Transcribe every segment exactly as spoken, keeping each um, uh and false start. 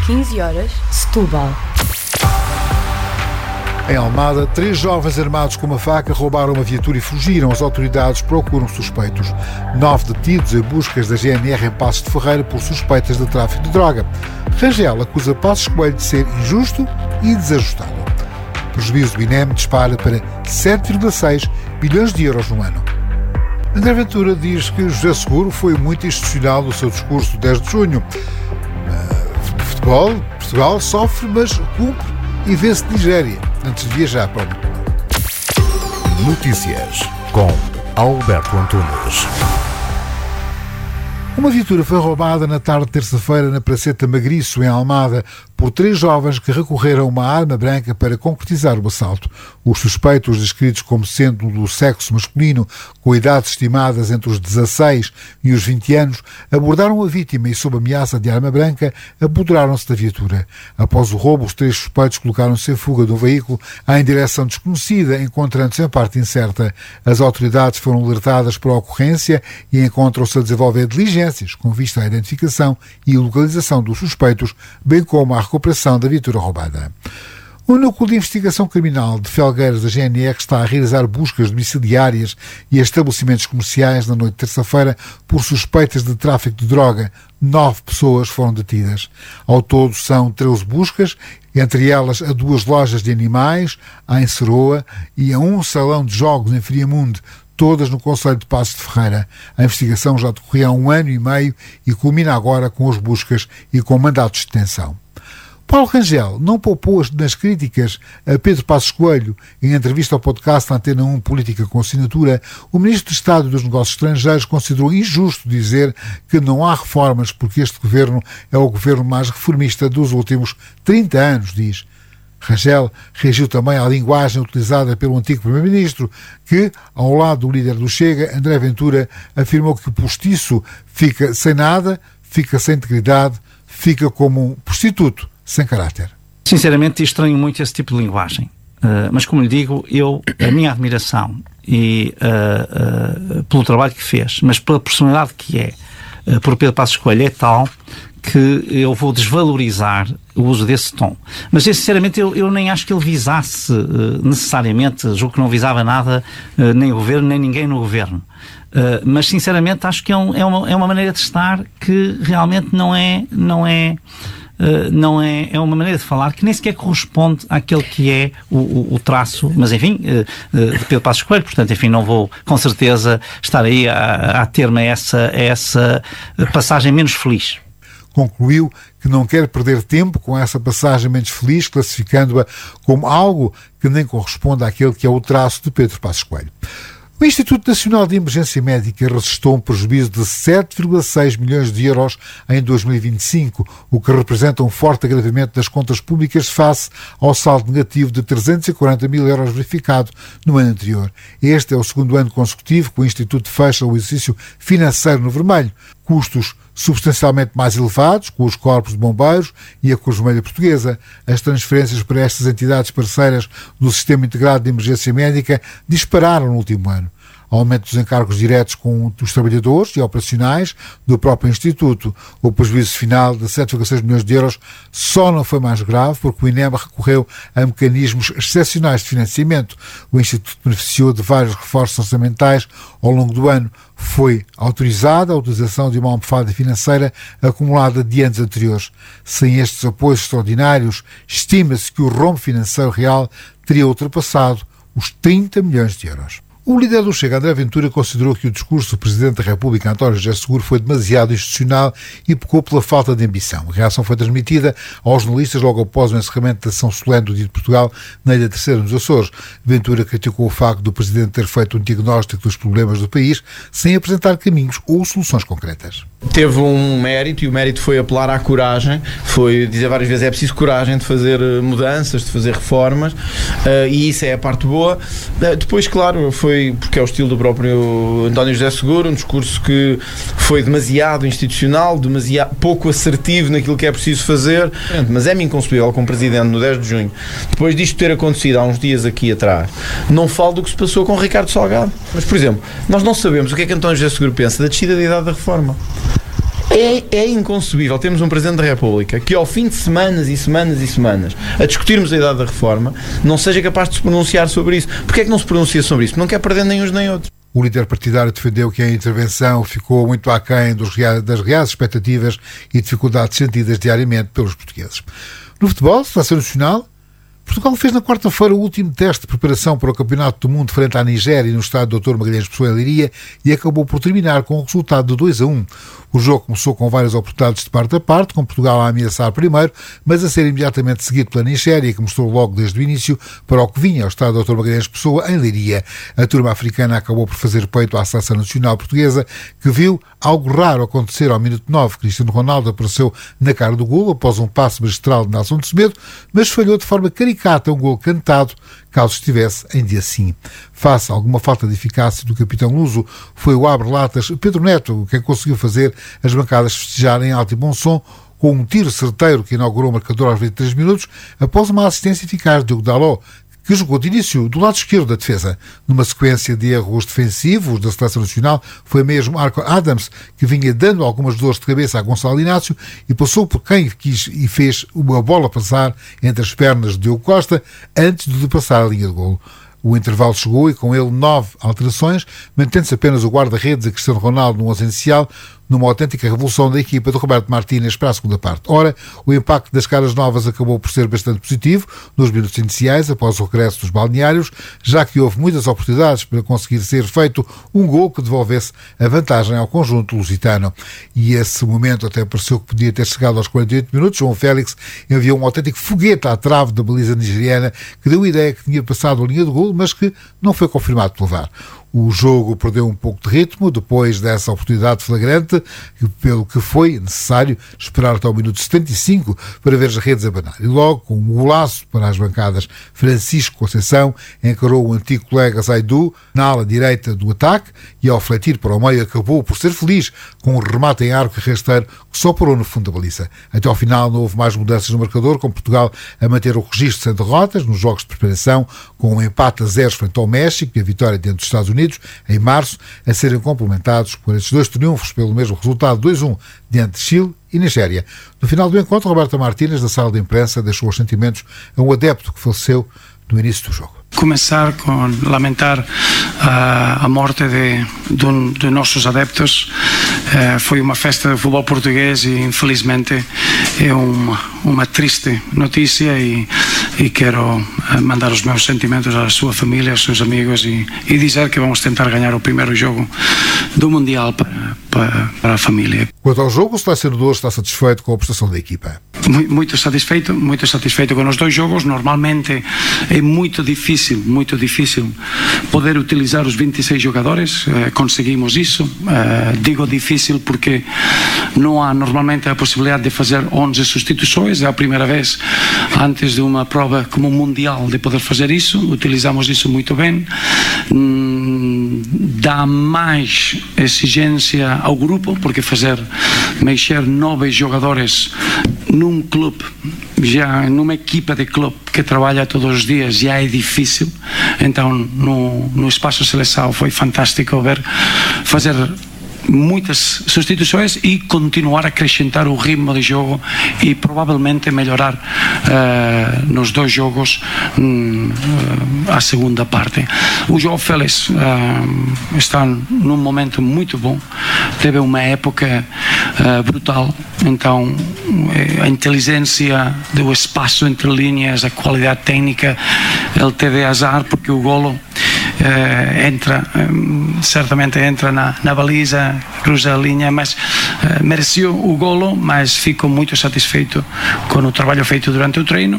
quinze horas, Setúbal. Em Almada, três jovens armados com uma faca roubaram uma viatura e fugiram. As autoridades procuram suspeitos. Nove detidos em buscas da G N R em Passos de Ferreira por suspeitas de tráfico de droga. Rangel acusa Passos Coelho de ser injusto e desajustado. O prejuízo do I N E M dispara para sete vírgula seis bilhões de euros no ano. André Ventura diz que José Seguro foi muito institucional no seu discurso de dez de junho. Uh, futebol, Portugal sofre, mas cumpre e vence Nigéria antes de viajar para o mundo. Notícias com Alberto Antunes. Uma viatura foi roubada na tarde de terça-feira na Praceta Magriço, em Almada, por três jovens que recorreram a uma arma branca para concretizar o assalto. Os suspeitos, descritos como sendo do sexo masculino, com idades estimadas entre os dezasseis e os vinte anos, abordaram a vítima e, sob ameaça de arma branca, apoderaram-se da viatura. Após o roubo, os três suspeitos colocaram-se em fuga do veículo em direção desconhecida, encontrando-se em parte incerta. As autoridades foram alertadas para a ocorrência e encontram-se a desenvolver diligências com vista à identificação e localização dos suspeitos, bem como à recuperação da viatura roubada. O Núcleo de Investigação Criminal de Felgueiras da G N R está a realizar buscas domiciliárias e estabelecimentos comerciais na noite de terça-feira por suspeitas de tráfico de droga. Nove pessoas foram detidas. Ao todo são treze buscas, entre elas a duas lojas de animais, em Seroa, e a um salão de jogos em Friamunde, todas no concelho de Passos de Ferreira. A investigação já decorria há um ano e meio e culmina agora com as buscas e com mandatos de detenção. Paulo Rangel não poupou nas críticas a Pedro Passos Coelho. Em entrevista ao podcast Antena um Política com Assinatura, o Ministro de Estado dos Negócios Estrangeiros considerou injusto dizer que não há reformas porque este governo é o governo mais reformista dos últimos trinta anos, diz. Rangel reagiu também à linguagem utilizada pelo antigo Primeiro-Ministro, que, ao lado do líder do Chega, André Ventura, afirmou que o postiço fica sem nada, fica sem integridade, fica como um prostituto sem caráter. Sinceramente, estranho muito esse tipo de linguagem. Uh, mas, como lhe digo, eu, a minha admiração e, uh, uh, pelo trabalho que fez, mas pela personalidade que é, uh, por Pedro Passos Coelho, é tal que eu vou desvalorizar o uso desse tom. Mas, eu, sinceramente, eu, eu nem acho que ele visasse uh, necessariamente, julgo que não visava nada, uh, nem o governo, nem ninguém no governo. Uh, mas, sinceramente, acho que é, um, é, uma, é uma maneira de estar que realmente não é... Não é Uh, não é, é uma maneira de falar que nem sequer corresponde àquele que é o, o, o traço, mas enfim, uh, uh, de Pedro Passos Coelho, portanto, enfim, não vou com certeza estar aí a, a ter-me a essa, a essa passagem menos feliz. Concluiu que não quer perder tempo com essa passagem menos feliz, classificando-a como algo que nem corresponde àquele que é o traço de Pedro Passos Coelho. O Instituto Nacional de Emergência Médica registrou um prejuízo de sete vírgula seis milhões de euros em dois mil e vinte e cinco, o que representa um forte agravamento das contas públicas face ao saldo negativo de trezentos e quarenta mil euros verificado no ano anterior. Este é o segundo ano consecutivo que o Instituto fecha o exercício financeiro no vermelho. Custos substancialmente mais elevados, com os corpos de bombeiros e a Cruz Vermelha Portuguesa. As transferências para estas entidades parceiras do Sistema Integrado de Emergência Médica dispararam no último ano. Aumento dos encargos diretos com os trabalhadores e operacionais do próprio Instituto. O prejuízo final de sete vírgula seis milhões de euros só não foi mais grave porque o I N E M recorreu a mecanismos excepcionais de financiamento. O Instituto beneficiou de vários reforços orçamentais ao longo do ano. Foi autorizada a utilização de uma almofada financeira acumulada de anos anteriores. Sem estes apoios extraordinários, estima-se que o rombo financeiro real teria ultrapassado os trinta milhões de euros. O líder do Chega, André Ventura, considerou que o discurso do Presidente da República, António José Seguro, foi demasiado institucional e pecou pela falta de ambição. A reação foi transmitida aos jornalistas logo após o encerramento da sessão solene do Dia de Portugal na Ilha Terceira, nos Açores. Ventura criticou o facto do Presidente ter feito um diagnóstico dos problemas do país sem apresentar caminhos ou soluções concretas. Teve um mérito e o mérito foi apelar à coragem, foi dizer várias vezes é preciso coragem de fazer mudanças, de fazer reformas uh, e isso é a parte boa. Uh, depois, claro, foi porque é o estilo do próprio António José Seguro, um discurso que foi demasiado institucional, demasiado pouco assertivo naquilo que é preciso fazer, mas é-me inconcebível como Presidente no dez de junho, depois disto ter acontecido há uns dias aqui atrás, não falo do que se passou com Ricardo Salgado. Mas, por exemplo, nós não sabemos o que é que António José Seguro pensa da descida da idade da reforma. É, é inconcebível termos um Presidente da República que ao fim de semanas e semanas e semanas a discutirmos a idade da reforma não seja capaz de se pronunciar sobre isso. Porquê é que não se pronuncia sobre isso? Não quer perder nem uns nem outros. O líder partidário defendeu que a intervenção ficou muito aquém dos reais, das reais expectativas e dificuldades sentidas diariamente pelos portugueses. No futebol, Seleção Nacional, Portugal fez na quarta-feira o último teste de preparação para o Campeonato do Mundo frente à Nigéria no estádio doutor Magalhães Pessoa em Leiria e acabou por terminar com o resultado de dois a um. O jogo começou com várias oportunidades de parte a parte, com Portugal a ameaçar primeiro, mas a ser imediatamente seguido pela Nigéria, que mostrou logo desde o início para o que vinha ao estádio doutor Magalhães Pessoa em Leiria. A turma africana acabou por fazer peito à Seleção Nacional Portuguesa, que viu algo raro acontecer ao minuto nove. Cristiano Ronaldo apareceu na cara do golo após um passe magistral de Nelson de Semedo, mas falhou de forma caricata um golo cantado, caso estivesse em dia sim. Face a alguma falta de eficácia do capitão luso, foi o abre-latas Pedro Neto quem conseguiu fazer as bancadas festejarem em alto e bom som com um tiro certeiro que inaugurou o marcador aos vinte e três minutos após uma assistência eficaz de Diogo Dalot, que jogou de início do lado esquerdo da defesa. Numa sequência de erros defensivos da Seleção Nacional, foi mesmo Arco Adams que vinha dando algumas dores de cabeça a Gonçalo Inácio e passou por quem quis e fez uma bola passar entre as pernas de Diogo Costa antes de passar a linha de golo. O intervalo chegou e com ele nove alterações, mantendo-se apenas o guarda-redes a Cristiano Ronaldo no onze inicial, numa autêntica revolução da equipa de Roberto Martínez para a segunda parte. Ora, o impacto das caras novas acabou por ser bastante positivo nos minutos iniciais, após o regresso dos balneários, já que houve muitas oportunidades para conseguir ser feito um gol que devolvesse a vantagem ao conjunto lusitano. E esse momento até pareceu que podia ter chegado aos quarenta e oito minutos. João Félix enviou um autêntico foguete à trave da baliza nigeriana, que deu a ideia que tinha passado a linha de gol, mas que não foi confirmado pelo V A R. O jogo perdeu um pouco de ritmo depois dessa oportunidade flagrante, pelo que foi necessário esperar até o minuto setenta e cinco para ver as redes abanar. E logo, com um golaço para as bancadas, Francisco Conceição encarou o antigo colega Zaidu na ala direita do ataque e, ao fletir para o meio, acabou por ser feliz com um remate em arco e rasteiro que só parou no fundo da baliza. Até ao final não houve mais mudanças no marcador, com Portugal a manter o registro sem derrotas nos jogos de preparação, com um empate a zero frente ao México e a vitória diante dos Estados Unidos em março, a serem complementados por estes dois triunfos pelo mesmo resultado dois a um diante de Chile e Nigéria. No final do encontro, Roberto Martínez, da sala de imprensa, deixou os sentimentos a um adepto que faleceu no início do jogo. Começar com lamentar a, a morte de, de, um, de nossos adeptos. Uh, foi uma festa de futebol português e infelizmente é uma, uma triste notícia e, e quero mandar os meus sentimentos à sua família, aos seus amigos e, e dizer que vamos tentar ganhar o primeiro jogo do Mundial para, para, para a família. Quanto ao jogo, o selecionador está satisfeito com a prestação da equipa? Muito satisfeito, muito satisfeito com os dois jogos. Normalmente é muito difícil, muito difícil poder utilizar os vinte e seis jogadores. Eh, conseguimos isso. Eh, digo difícil porque não há normalmente a possibilidade de fazer onze substituições. É a primeira vez antes de uma prova como mundial de poder fazer isso. Utilizamos isso muito bem. Hum, dá mais exigência ao grupo, porque fazer mexer nove jogadores num clube, já numa equipa de clube que trabalha todos os dias, já é difícil. Então no, no espaço seleção foi fantástico ver fazer muitas substituições e continuar a acrescentar o ritmo de jogo e provavelmente melhorar uh, nos dois jogos um, uh, a segunda parte. O João Félix uh, está num momento muito bom, teve uma época uh, brutal, então a inteligência do espaço entre linhas, a qualidade técnica, ele teve azar porque o golo Uh, entra, um, certamente entra na, na baliza, cruza a linha, mas uh, mereceu o golo, mas fico muito satisfeito com o trabalho feito durante o treino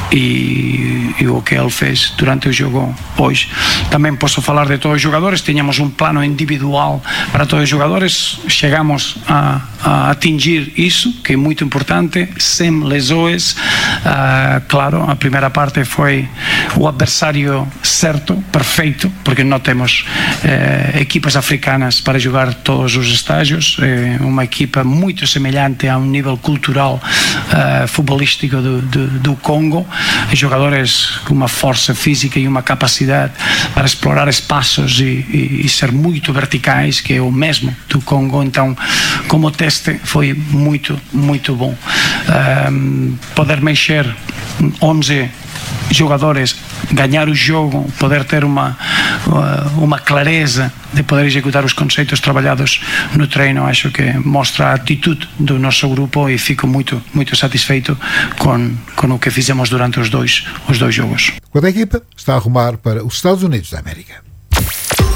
e, e o que ele fez durante o jogo hoje. Também posso falar de todos os jogadores, tínhamos um plano individual para todos os jogadores, chegamos a, a atingir isso, que é muito importante, sem lesões. Uh, claro, a primeira parte foi o adversário certo, perfeito, feito, porque não temos eh, equipas africanas para jogar todos os estágios, é uma equipa muito semelhante a um nível cultural uh, futebolístico do, do, do Congo, jogadores com uma força física e uma capacidade para explorar espaços e, e, e ser muito verticais, que é o mesmo do Congo. Então, como teste foi muito, muito bom. Um, poder mexer onze jogadores, ganhar o jogo, poder ter uma, uma clareza de poder executar os conceitos trabalhados no treino, acho que mostra a atitude do nosso grupo e fico muito, muito satisfeito com, com o que fizemos durante os dois, os dois jogos. Quando a equipa está a rumar para os Estados Unidos da América.